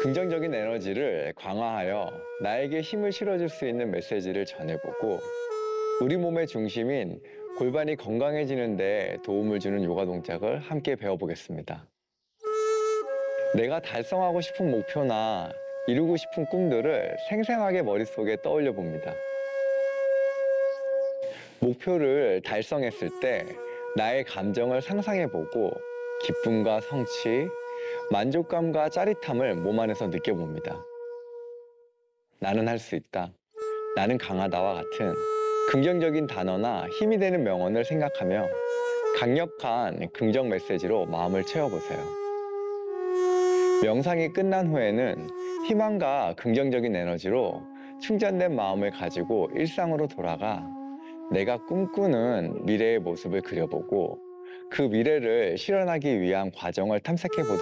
긍정적인 에너지를 강화하여 나에게 힘을 실어줄 수 있는 메시지를 전해보고 우리 몸의 중심인 골반이 건강해지는 데 도움을 주는 요가 동작을 함께 배워보겠습니다. 내가 달성하고 싶은 목표나 이루고 싶은 꿈들을 생생하게 머릿속에 떠올려 봅니다. 목표를 달성했을 때 나의 감정을 상상해보고 기쁨과 성취, 만족감과 짜릿함을 몸 안에서 느껴봅니다. 나는 할 수 있다, 나는 강하다와 같은 긍정적인 단어나 힘이 되는 명언을 생각하며 강력한 긍정 메시지로 마음을 채워보세요. 명상이 끝난 후에는 희망과 긍정적인 에너지로 충전된 마음을 가지고 일상으로 돌아가 내가 꿈꾸는 미래의 모습을 그려보고 그 미래를 실현하기 위한 과정을 탐색해 보도록